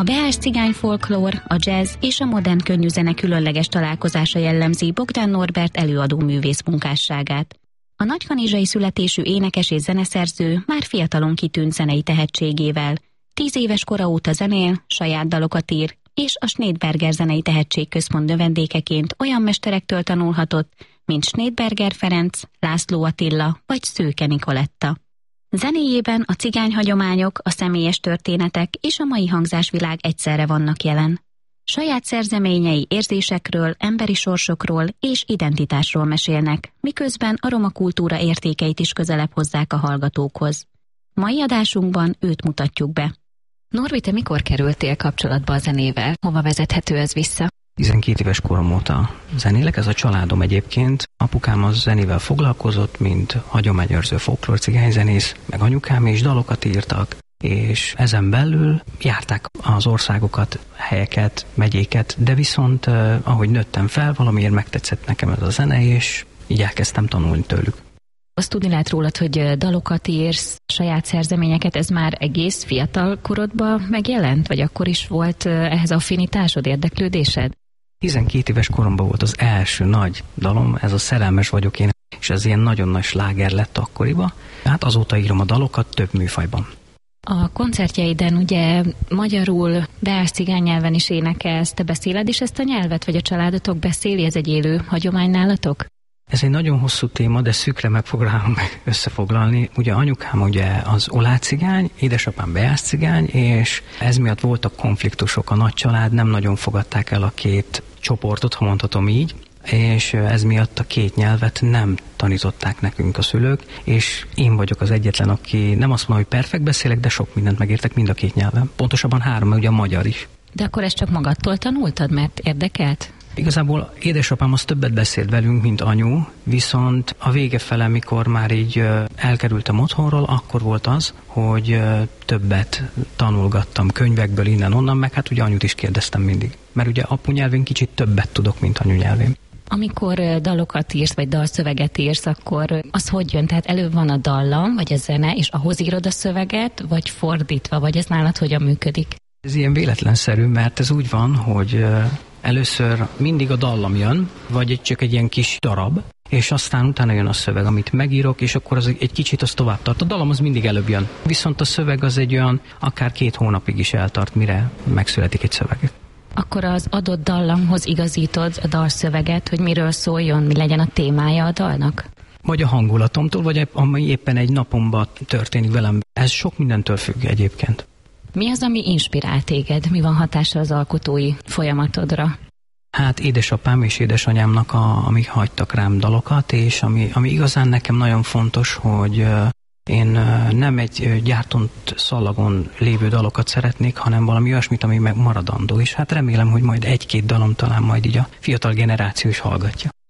A beás cigány folklór, a jazz és a modern könnyű zene különleges találkozása jellemzi Bogdán Norbert előadó művész munkásságát. A nagykanizsai születésű énekes és zeneszerző már fiatalon kitűnt zenei tehetségével. 10 éves kora óta zenél, saját dalokat ír, és a Schneidberger Zenei Tehetségközpont növendékeként olyan mesterektől tanulhatott, mint Schneidberger Ferenc, László Attila vagy Szőke Nikoletta. Zenéjében a cigányhagyományok, a személyes történetek és a mai hangzásvilág egyszerre vannak jelen. Saját szerzeményei érzésekről, emberi sorsokról és identitásról mesélnek, miközben a roma kultúra értékeit is közelebb hozzák a hallgatókhoz. Mai adásunkban őt mutatjuk be. Norbi, te mikor kerültél kapcsolatba a zenével? Hova vezethető ez vissza? 12 éves korom óta zenélek, ez a családom egyébként. Apukám az zenével foglalkozott, mint hagyományőrző folklór cigányzenész, meg anyukám is dalokat írtak, és ezen belül járták az országokat, helyeket, megyéket, de viszont ahogy nőttem fel, valamiért megtetszett nekem ez a zene, és így elkezdtem tanulni tőlük. Azt tudni lehet rólad, hogy dalokat írsz, saját szerzeményeket, ez már egész fiatal korodban megjelent? Vagy akkor is volt ehhez affinitásod, érdeklődésed? 12 éves koromban volt az első nagy dalom, ez a Szerelmes vagyok én, és ez ilyen nagyon nagy sláger lett akkoriban. Hát azóta írom a dalokat több műfajban. A koncertjeiden ugye magyarul, beás cigány nyelven is énekelsz. Te beszéled is ezt a nyelvet, vagy a családotok beszéli? Ez egy élő hagyomány nálatok? Ez egy nagyon hosszú téma, de szűkre megpróbálom összefoglalni. Ugye anyukám ugye az oláh cigány, édesapám beás cigány, és ez miatt voltak konfliktusok. A nagy család nem nagyon fogadták el a két csoportot, ha mondhatom így, és ez miatt a két nyelvet nem tanították nekünk a szülők, és én vagyok az egyetlen, aki nem azt mondom, hogy perfekt beszélek, de sok mindent megértek mind a két nyelven. Pontosabban 3, mert ugye a magyar is. De akkor ezt csak magadtól tanultad, mert érdekelt? Igazából édesapám az többet beszélt velünk, mint anyu, viszont a vége fele, mikor már így elkerültem otthonról, akkor volt az, hogy többet tanulgattam könyvekből innen-onnan, meg hát ugye anyut is kérdeztem mindig. Mert ugye apunyelvén kicsit többet tudok, mint anyunyelvén. Amikor dalokat írsz, vagy dalszöveget írsz, akkor az hogy jön? Tehát előbb van a dallam, vagy a zene, és ahhoz írod a szöveget, vagy fordítva, vagy ez nálad hogyan működik? Ez ilyen véletlenszerű, mert ez úgy van, hogy először mindig a dallam jön, vagy csak egy ilyen kis darab, és aztán utána jön a szöveg, amit megírok, és akkor az egy kicsit az tovább tart. A dallam az mindig előbb jön. Viszont a szöveg az egy olyan, akár 2 hónapig is eltart, mire megszületik egy szöveg. Akkor az adott dallamhoz igazítod a dalszöveget, hogy miről szóljon, mi legyen a témája a dalnak? Vagy a hangulatomtól, vagy ami éppen egy napomban történik velem. Ez sok mindentől függ egyébként. Mi az, ami inspirál téged? Mi van hatása az alkotói folyamatodra? Hát édesapám és édesanyámnak, amik hagytak rám dalokat, és ami igazán nekem nagyon fontos, hogy én nem egy gyártott szallagon lévő dalokat szeretnék, hanem valami olyasmit, ami meg maradandó. És hát remélem, hogy majd 1-2 dalom talán majd így a fiatal generáció is hallgatja.